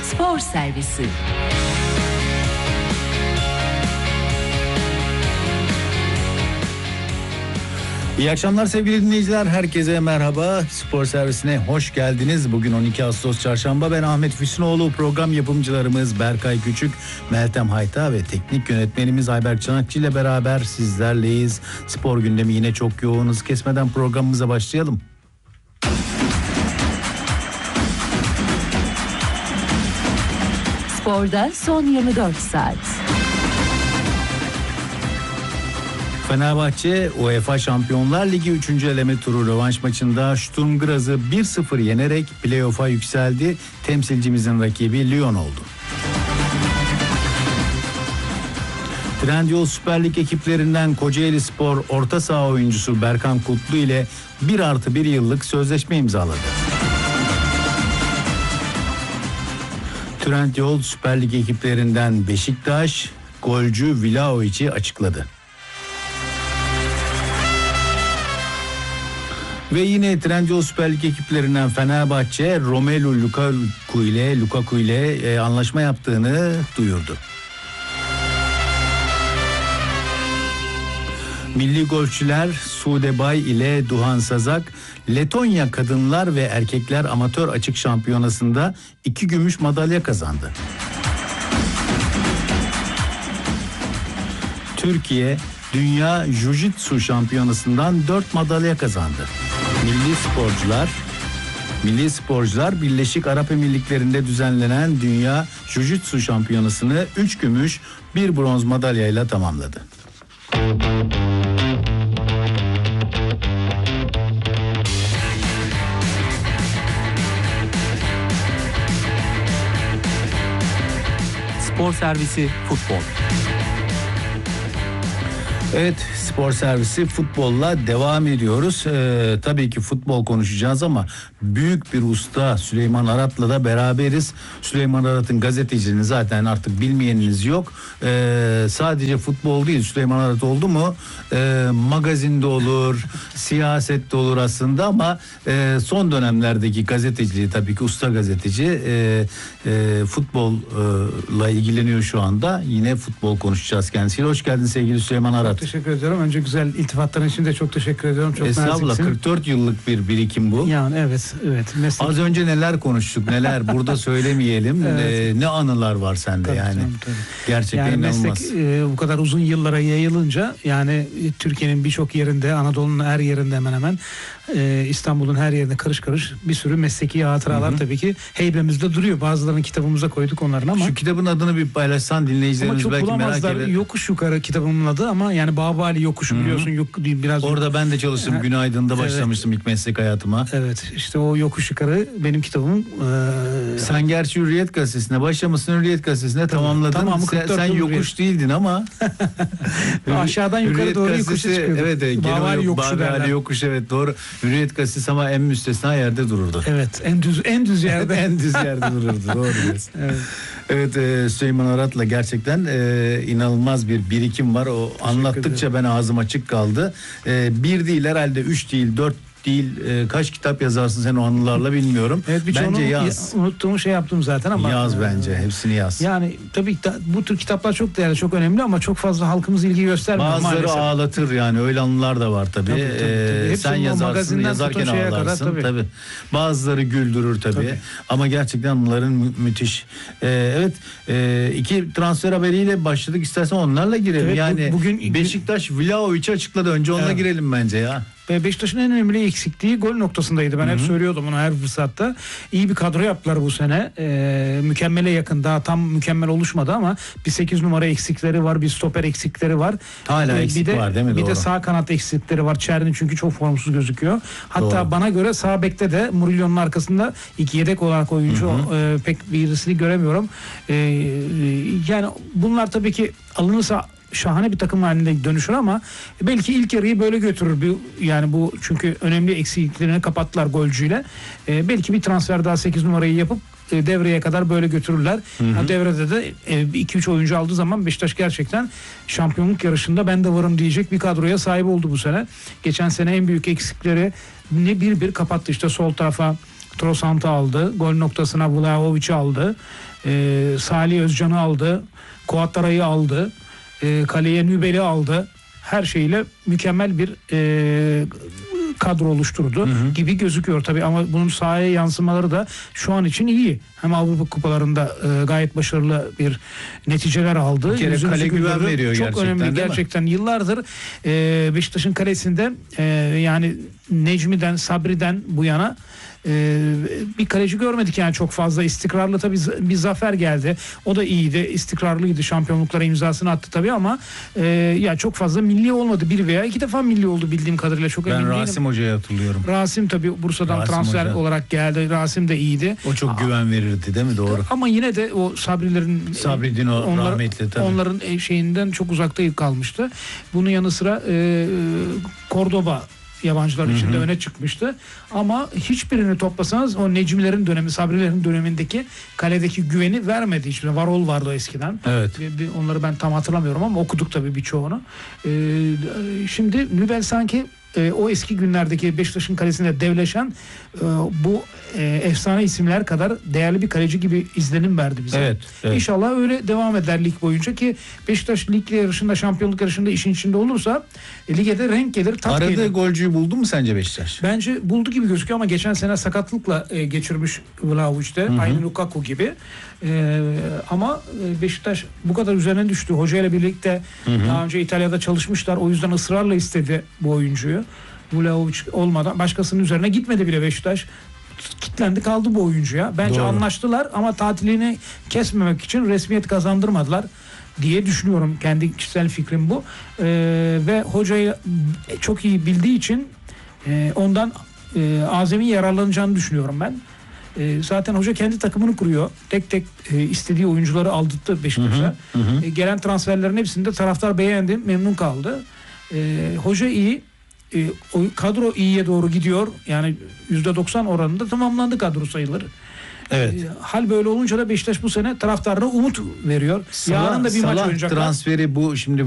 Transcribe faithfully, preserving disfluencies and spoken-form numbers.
Spor Servisi. İyi akşamlar sevgili dinleyiciler. Herkese merhaba. Spor Servisine hoş geldiniz. Bugün on iki Ağustos Çarşamba. Ben Ahmet Füsunoğlu. Program yapımcılarımız Berkay Küçük, Meltem Hayta ve teknik yönetmenimiz Ayberk Çanakçı ile beraber sizlerleyiz. Spor gündemi yine çok yoğunuz. Kesmeden programımıza başlayalım. Sporda son yirmi dört saat. Fenerbahçe UEFA Şampiyonlar Ligi üçüncü eleme turu rövanş maçında Sturm Graz'ı bir sıfır yenerek play-off'a yükseldi. Temsilcimizin rakibi Lyon oldu. Trendyol Süper Lig ekiplerinden Kocaelispor orta saha oyuncusu Berkan Kutlu ile bir artı bir yıllık sözleşme imzaladı. Trendyol Süper Lig ekiplerinden Beşiktaş golcü Vlahovic'i açıkladı. Ve yine Trendyol Süper Lig ekiplerinden Fenerbahçe Romelu Lukaku ile Lukaku ile e, anlaşma yaptığını duyurdu. Milli golfçüler Sude Bay ile Duhan Sazak Letonya Kadınlar ve Erkekler Amatör Açık Şampiyonası'nda iki gümüş madalya kazandı. Türkiye Dünya Jiu-Jitsu Şampiyonası'ndan dört madalya kazandı. Milli sporcular Milli sporcular Birleşik Arap Emirlikleri'nde düzenlenen Dünya Jiu-Jitsu Şampiyonası'nı üç gümüş, bir bronz madalyayla tamamladı. Spor Servisi Futbol. Evet, Spor Servisi futbolla devam ediyoruz. Ee, tabii ki futbol konuşacağız ama büyük bir usta Süleyman Arat'la da beraberiz. Süleyman Arat'ın gazeteciliğini zaten artık bilmeyeniniz yok. Ee, sadece futbol değil, Süleyman Arat oldu mu e, magazinde olur, siyasette olur aslında ama e, son dönemlerdeki gazeteciliği tabii ki usta gazeteci e, e, futbolla ilgileniyor şu anda. Yine futbol konuşacağız kendisiyle. Hoş geldin sevgili Süleyman Arat. Teşekkür ediyorum. Önce güzel iltifatların için de çok teşekkür ediyorum. Çok Estağfurullah, naziksin. kırk dört yıllık bir birikim bu. Yani evet, evet. Meslek... Az önce neler konuştuk, neler burada söylemeyelim. Evet. Ee, ne anılar var sende Tabii, yani. tabii, tabii. Gerçekten yani inanılmaz. meslek e, bu kadar uzun yıllara yayılınca yani e, Türkiye'nin birçok yerinde, Anadolu'nun her yerinde hemen hemen e, İstanbul'un her yerinde karış karış bir sürü mesleki hatıralar Hı-hı. tabii ki heybemizde duruyor. Bazılarını kitabımıza koyduk onların ama. Şu kitabın adını bir paylaşsan dinleyicilerimiz belki merak eder. Yokuş yukarı kitabımın adı ama yani Babali Yokuşu Hı-hı. biliyorsun. Yok, biraz orada yok. Ben de çalıştım. Evet. Günaydın'da başlamıştım evet. ilk meslek hayatıma. Evet, işte o yokuş yukarı benim kitabım. Ee, sen gerçi Hürriyet Gazetesi'ne başlamışsın, Hürriyet Gazetesi'ne tamamladın. Tamam, sen, sen yokuş Hürriyet. değildin ama. Aşağıdan yukarı Hürriyet doğru Gazetesi, yokuşu çıkıyordu. Evet, Babali Yokuşu derler. Yokuş, evet doğru. Hürriyet Gazetesi ama en müstesna yerde dururdu. Evet, en düz en düz yerde en düz yerde dururdu. Doğru diyorsun. Evet. Evet, e, Süleyman Arat'la gerçekten e, inanılmaz bir birikim var. O anlattıkça ben ağzım açık kaldı. E, bir değil herhalde, üç değil, dört değil, e, kaç kitap yazarsın sen o anılarla bilmiyorum. Evet, bence yaz. Unuttuğumu şey yaptım zaten ama. Yaz bence, hepsini yaz. Yani tabii da, bu tür kitaplar çok değerli, çok önemli ama çok fazla halkımız ilgi göstermiyor Bazıları maalesef. ağlatır yani, öyle anılar da var tabii. tabii, tabii, tabii. Ee, sen yazarsın, yazarken ağlarsın kadar, tabii. tabii. Bazıları güldürür tabii. tabii. Ama gerçekten bunların mü- müthiş. Ee, evet, e, iki transfer haberiyle başladık, istersen onlarla girelim. Evet, yani bugün Beşiktaş Vlahovic'i açıkladı, önce onunla evet. girelim bence ya. Beşiktaş'ın en önemli eksikliği gol noktasındaydı. Ben Hı-hı. hep söylüyordum onu her fırsatta. İyi bir kadro yaptılar bu sene. Ee, mükemmele yakın. Daha tam mükemmel oluşmadı ama bir sekiz numara eksikleri var. Bir stoper eksikleri var. Hala ee, eksik bir de, var değil mi? Bir Doğru. de sağ kanat eksikleri var. Çerni çünkü çok formsuz gözüküyor. Hatta Doğru. bana göre sağ bekte de Murillo'nun arkasında iki yedek olarak oyuncu e, pek birisini göremiyorum. E, yani bunlar tabii ki alınırsa şahane bir takım halinde dönüşür ama belki ilk yarıyı böyle götürür. Yani bu çünkü önemli eksikliklerini kapattılar golcüyle. Ee, belki bir transfer daha sekiz numarayı yapıp e, devreye kadar böyle götürürler. Hı hı. Devrede de iki üç e, oyuncu aldığı zaman Beşiktaş gerçekten şampiyonluk yarışında ben de varım diyecek bir kadroya sahip oldu bu sene. Geçen sene en büyük eksikleri ne bir bir kapattı. İşte sol tarafa Trossard'ı aldı. Gol noktasına Vlahovic'i aldı. E, Salih Özcan'ı aldı. Kuattara'yı aldı. E, kaleye Nübel'i aldı. Her şeyle mükemmel bir e, kadro oluşturdu hı hı. gibi gözüküyor tabii, ama bunun sahaya yansımaları da şu an için iyi. Hem Avrupa kupalarında e, gayet başarılı bir neticeler aldı. Bir kere Yüzümüzü kale güven güldürdü. veriyor çok gerçekten, önemli değil mi? gerçekten. Yıllardır e, Beşiktaş'ın kalesinde e, yani Necmi'den, Sabri'den bu yana Ee, bir kaleci görmedik yani çok fazla istikrarlı. Tabii bir zafer geldi, o da iyiydi, istikrarlıydı, şampiyonluklara imzasını attı tabii, ama e, ya çok fazla milli olmadı. Bir veya iki defa milli oldu bildiğim kadarıyla, çok emin Ben değilim. Rasim Hoca'yı hatırlıyorum. Rasim tabii Bursa'dan Rasim transfer Hoca olarak geldi. Rasim de iyiydi. O çok güven verirdi değil mi? Doğru. Ama yine de o Sabrilerin Sabri Dino onlar, rahmetli tabii. onların şeyinden çok uzakta kalmıştı. Bunun yanı sıra e, Cordoba yabancılar içinde hı hı. öne çıkmıştı. Ama hiçbirini toplasanız o Necmilerin dönemi, Sabrilerin dönemindeki kaledeki güveni vermedi hiçbir. Varol vardı eskiden. Evet. Bir, bir, onları ben tam hatırlamıyorum ama okuduk tabii birçoğunu. Ee, şimdi Nübel sanki e, o eski günlerdeki Beşiktaş'ın kalesinde devleşen e, bu e, efsane isimler kadar değerli bir kaleci gibi izlenim verdi bize. Evet, evet. İnşallah öyle devam eder lig boyunca ki Beşiktaş lig yarışında, şampiyonluk yarışında işin içinde olursa e, lige de renk gelir, tat Aradığı gelir. golcüyü buldu mu sence Beşiktaş? Bence buldu gibi gözüküyor ama geçen sene sakatlıkla e, geçirmiş Vlahovic'te. Aynı Lukaku gibi. E, ama e, Beşiktaş bu kadar üzerine düştü. Hoca ile birlikte hı hı. daha önce İtalya'da çalışmışlar. O yüzden ısrarla istedi bu oyuncuyu. Vlahovic olmadan başkasının üzerine gitmedi bile Beşiktaş. Kitlendi kaldı bu oyuncuya. Bence Doğru. anlaştılar ama tatilini kesmemek için resmiyet kazandırmadılar diye düşünüyorum. Kendi kişisel fikrim bu. E, ve hocayı çok iyi bildiği için e, ondan e, azami yararlanacağını düşünüyorum ben. E, zaten hoca kendi takımını kuruyor. Tek tek e, istediği oyuncuları aldırttı Beşiktaş'a. Hı hı. E, gelen transferlerin hepsinde taraftar beğendi, memnun kaldı. E, hoca iyi. E, o kadro iyiye doğru gidiyor. Yani yüzde doksan oranında tamamlandı kadro sayıları. Evet. E, hal böyle olunca da Beşiktaş bu sene taraftarına umut veriyor. Salah, Yarın da bir Salah maç oynayacaklar. transferi bu şimdi